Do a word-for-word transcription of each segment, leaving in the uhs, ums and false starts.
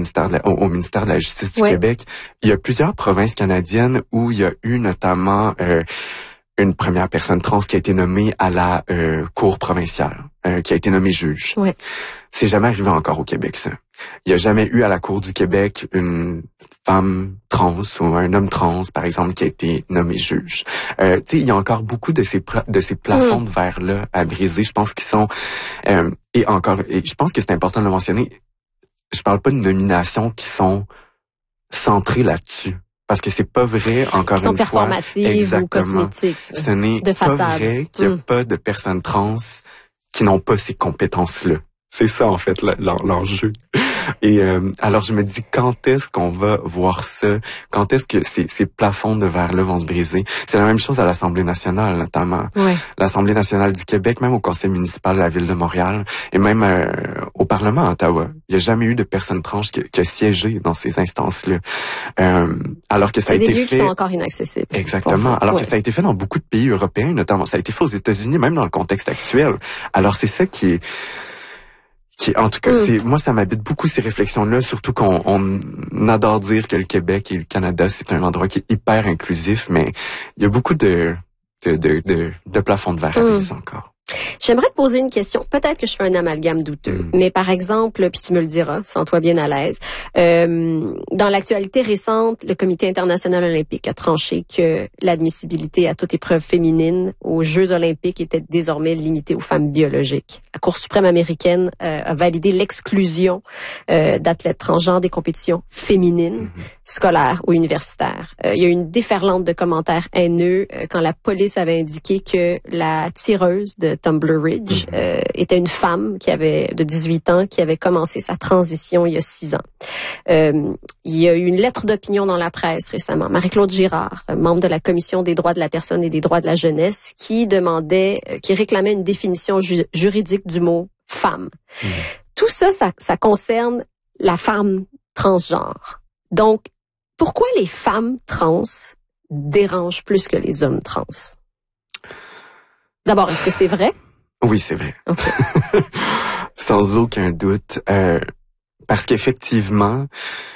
ministère de la, au, au ministère de la Justice du ouais. Québec, il y a plusieurs provinces canadiennes où il y a eu notamment euh, une première personne trans qui a été nommée à la euh, cour provinciale, euh, qui a été nommée juge. Ouais. C'est jamais arrivé encore au Québec, ça. Il n'y a jamais eu à la Cour du Québec une femme trans ou un homme trans, par exemple, qui a été nommé juge. Euh, tu sais, il y a encore beaucoup de ces de ces plafonds mmh. de verre-là à briser. Je pense qu'ils sont... Euh, et encore, et je pense que c'est important de le mentionner, je parle pas de nominations qui sont centrées là-dessus. Parce que c'est pas vrai, encore qui sont une fois. performatives Exactement. ou cosmétiques. Ce n'est de pas façade. vrai qu'il n'y a mmh. pas de personnes trans qui n'ont pas ces compétences-là. C'est ça, en fait, l'enjeu. Et euh, alors, je me dis, quand est-ce qu'on va voir ça? Quand est-ce que ces, ces plafonds de verre-là vont se briser? C'est la même chose à l'Assemblée nationale, notamment. Ouais. L'Assemblée nationale du Québec, même au Conseil municipal de la Ville de Montréal, et même euh, au Parlement à Ottawa. Il n'y a jamais eu de personne trans qui, qui a siégé dans ces instances-là. Euh, alors que ça a été fait... C'est des lieux qui sont encore inaccessibles. Exactement. Alors ouais. que ça a été fait dans beaucoup de pays européens, notamment. Ça a été fait aux États-Unis, même dans le contexte actuel. Alors, c'est ça qui est... Qui, en tout cas, mm. c'est moi ça m'habite beaucoup ces réflexions-là, surtout qu'on on adore dire que le Québec et le Canada c'est un endroit qui est hyper inclusif, mais il y a beaucoup de de de de, de plafonds de verre à briser mm. encore. J'aimerais te poser une question. Peut-être que je fais un amalgame douteux, mm. mais par exemple, puis tu me le diras, sens-toi bien à l'aise. Euh, dans l'actualité récente, le Comité international olympique a tranché que l'admissibilité à toute épreuve féminine aux Jeux olympiques était désormais limitée aux femmes biologiques. La Cour suprême américaine euh, a validé l'exclusion euh, d'athlètes transgenres des compétitions féminines, mm-hmm. scolaires ou universitaires. Euh, il y a eu une déferlante de commentaires haineux euh, quand la police avait indiqué que la tireuse de Tumbler Ridge mm-hmm. euh, était une femme qui avait de dix-huit ans qui avait commencé sa transition il y a six ans. Euh, il y a eu une lettre d'opinion dans la presse récemment. Marie-Claude Girard, membre de la Commission des droits de la personne et des droits de la jeunesse, qui demandait, euh, qui réclamait une définition ju- juridique du mot femme. Mmh. Tout ça, ça, ça concerne la femme transgenre. Donc, pourquoi les femmes trans dérangent plus que les hommes trans? D'abord, est-ce que c'est vrai? Oui, c'est vrai. Okay. Sans aucun doute. Euh, parce qu'effectivement,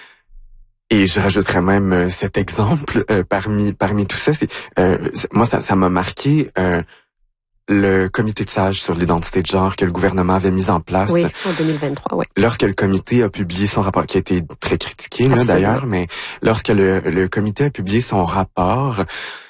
et je rajouterais même euh, cet exemple euh, parmi parmi tout ça, c'est euh, moi ça ça m'a marqué euh, le comité de sages sur l'identité de genre que le gouvernement avait mis en place. Oui, en deux mille vingt-trois, oui. Lorsque le comité a publié son rapport, qui a été très critiqué là, d'ailleurs, mais lorsque le, le comité a publié son rapport,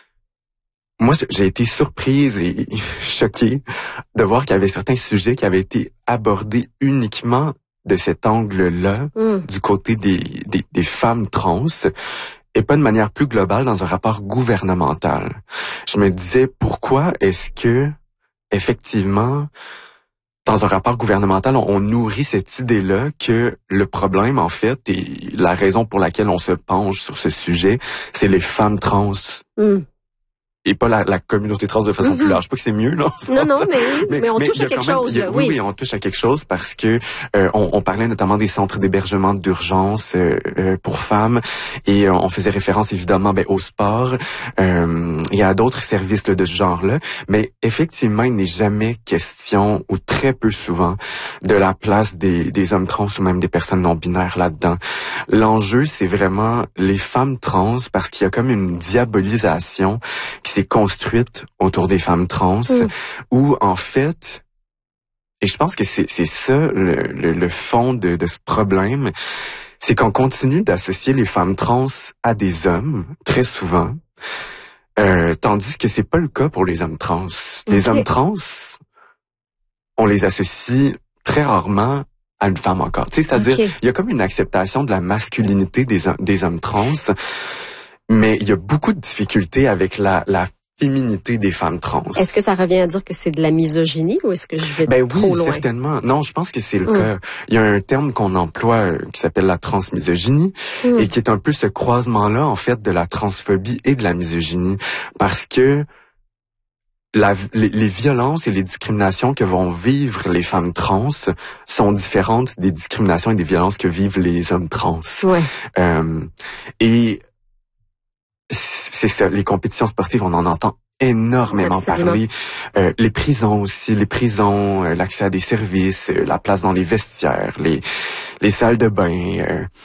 moi j'ai été surprise et choquée de voir qu'il y avait certains sujets qui avaient été abordés uniquement de cet angle-là, mm. du côté des, des, des femmes trans, et pas de manière plus globale dans un rapport gouvernemental. Je me disais, pourquoi est-ce que, effectivement, dans un rapport gouvernemental, on, on nourrit cette idée-là que le problème, en fait, et la raison pour laquelle on se penche sur ce sujet, c'est les femmes trans. Mm. Et pas la, la communauté trans de façon mm-hmm. plus large. Pas que c'est mieux, non? Non, non, mais, mais, mais on mais touche à quelque même, chose. A, oui, oui, oui, on touche à quelque chose parce que euh, on, on parlait notamment des centres d'hébergement d'urgence euh, euh, pour femmes et euh, on faisait référence évidemment ben, au sport euh, et à d'autres services là, de ce genre-là. Mais effectivement, il n'est jamais question, ou très peu souvent, de la place des, des hommes trans ou même des personnes non-binaires là-dedans. L'enjeu, c'est vraiment les femmes trans parce qu'il y a comme une diabolisation qui s'est construite autour des femmes trans, mm. où en fait, et je pense que c'est, c'est ça le, le, le fond de, de ce problème, c'est qu'on continue d'associer les femmes trans à des hommes, très souvent, euh, tandis que c'est pas le cas pour les hommes trans. Okay. Les hommes trans, on les associe très rarement à une femme encore. Tu sais, c'est-à-dire, okay. il y a comme une acceptation de la masculinité des, des hommes trans, mais il y a beaucoup de difficultés avec la, la féminité des femmes trans. Est-ce que ça revient à dire que c'est de la misogynie ou est-ce que je vais ben trop oui, loin? Certainement. Non, je pense que c'est le mm. cas. Il y a un terme qu'on emploie euh, qui s'appelle la transmisogynie mm. et qui est un peu ce croisement-là, en fait, de la transphobie et de la misogynie. Parce que La, les, les violences et les discriminations que vont vivre les femmes trans sont différentes des discriminations et des violences que vivent les hommes trans. Ouais. Euh, et c'est ça, les compétitions sportives, on en entend énormément Absolument. parler. Euh, les prisons aussi, les prisons, euh, l'accès à des services, euh, la place dans les vestiaires, les les salles de bain. Euh,